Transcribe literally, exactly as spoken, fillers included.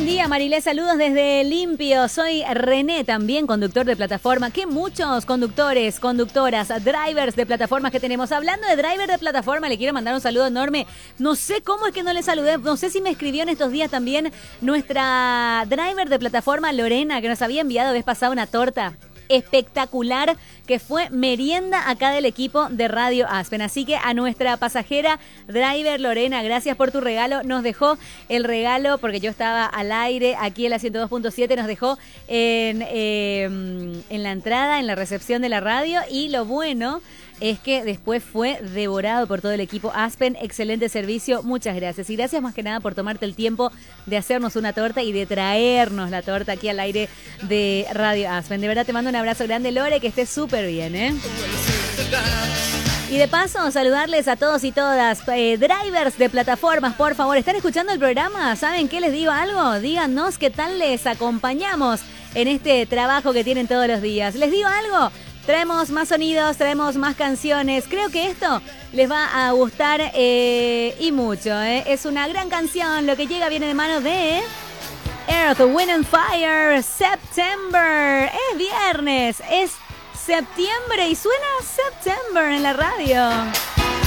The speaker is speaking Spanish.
día, Marilé, saludos desde Limpio. Soy René, también conductor de plataforma. Qué muchos conductores, conductoras, drivers de plataformas que tenemos. Hablando de driver de plataforma, le quiero mandar un saludo enorme. No sé cómo es que no le saludé, no sé si me escribió en estos días también nuestra driver de plataforma, Lorena, que nos había enviado vez pasada una torta espectacular que fue merienda acá del equipo de Radio Aspen. Así que a nuestra pasajera driver Lorena, gracias por tu regalo. Nos dejó el regalo porque yo estaba al aire aquí en la ciento dos punto siete, nos dejó en, eh, en la entrada, en la recepción de la radio, y lo bueno es que después fue devorado por todo el equipo Aspen. Excelente servicio, muchas gracias. Y gracias más que nada por tomarte el tiempo de hacernos una torta y de traernos la torta aquí al aire de Radio Aspen. De verdad te mando un abrazo grande, Lore, que estés súper bien, ¿eh? Y de paso, saludarles a todos y todas, eh, drivers de plataformas, por favor. ¿Están escuchando el programa? ¿Saben qué les digo algo? Díganos qué tal les acompañamos en este trabajo que tienen todos los días. ¿Les digo algo? Traemos más sonidos, traemos más canciones. Creo que esto les va a gustar eh, y mucho. Eh. Es una gran canción. Lo que llega viene de mano de Earth, Wind and Fire, September. Es viernes, es septiembre y suena September en la radio.